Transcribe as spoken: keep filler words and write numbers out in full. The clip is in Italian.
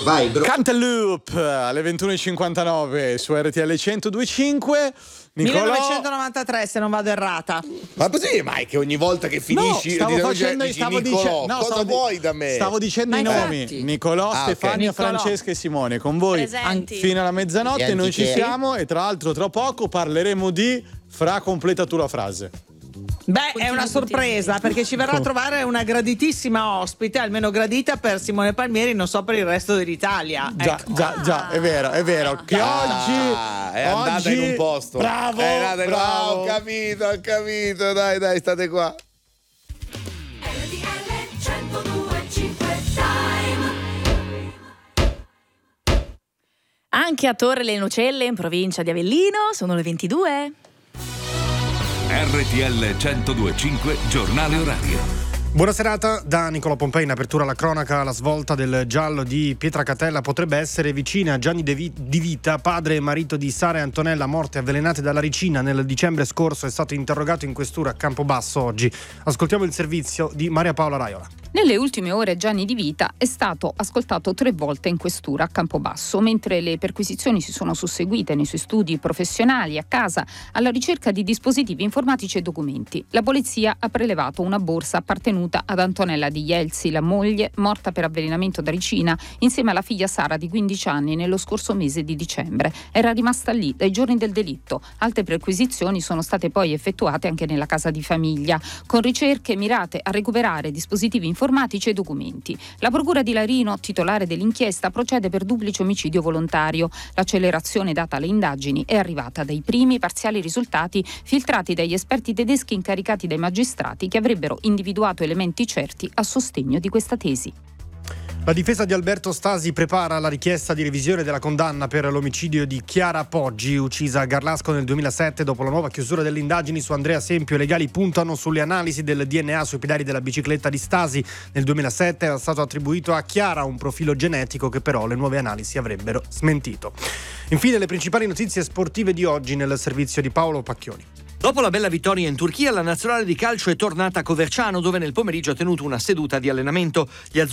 Vai, bro. Cantaloupe alle ventuno e cinquantanove su R T L centodue e cinque. Nicolò... millenovecentonovantatré, se non vado errata. Ma così mai che ogni volta che finisci no, stavo dici, facendo, dici, stavo Nicolò, dice... no, cosa stavo vuoi di... da me? Stavo dicendo Ma i nomi: infatti. Nicolò, Ah, Stefania, okay. Francesca e Simone. Con voi Presenti. fino alla mezzanotte. Niente Noi ci che- siamo e tra l'altro tra poco parleremo di Fra, completa tu la frase. Beh, Continua, è una sorpresa perché ci verrà a trovare una graditissima ospite, almeno gradita per Simone Palmieri, non so per il resto dell'Italia. Già, Ecco. già, già, è vero, è vero che Ah, oggi è andata oggi, in un posto. Bravo, È andata in- bravo. Ah, ho capito, ho capito. Dai, dai, state qua. R T L centodue e cinque Time. Anche a Torre le Nocelle, in provincia di Avellino, sono le ventidue. R T L centodue e cinque, giornale orario. Buona serata da Nicolò Pompei. In apertura alla cronaca, la svolta del giallo di Pietracatella potrebbe essere vicina a Gianni De Vi- Di Vita, padre e marito di Sara e Antonella, morte avvelenate dalla ricina nel dicembre scorso. È stato interrogato in questura a Campobasso oggi. Ascoltiamo il servizio di Maria Paola Raiola. Nelle ultime ore Gianni Di Vita è stato ascoltato tre volte in questura a Campobasso, mentre le perquisizioni si sono susseguite nei suoi studi professionali, a casa, alla ricerca di dispositivi informatici e documenti. La polizia ha prelevato una borsa appartenuta ad Antonella Di Jelzi, la moglie, morta per avvelenamento da ricina, insieme alla figlia Sara di quindici anni nello scorso mese di dicembre. Era rimasta lì dai giorni del delitto. Altre perquisizioni sono state poi effettuate anche nella casa di famiglia, con ricerche mirate a recuperare dispositivi informatici e documenti. La procura di Larino, titolare dell'inchiesta, procede per duplice omicidio volontario. L'accelerazione data alle indagini è arrivata dai primi parziali risultati filtrati dagli esperti tedeschi incaricati dai magistrati, che avrebbero individuato elementi certi a sostegno di questa tesi. La difesa di Alberto Stasi prepara la richiesta di revisione della condanna per l'omicidio di Chiara Poggi, uccisa a Garlasco nel duemilasette. Dopo la nuova chiusura delle indagini su Andrea Sempio, i legali puntano sulle analisi del D N A sui pedali della bicicletta di Stasi. Nel duemilasette era stato attribuito a Chiara un profilo genetico che però le nuove analisi avrebbero smentito. Infine le principali notizie sportive di oggi nel servizio di Paolo Pacchioni. Dopo la bella vittoria in Turchia, la nazionale di calcio è tornata a Coverciano, dove nel pomeriggio ha tenuto una seduta di allenamento. Gli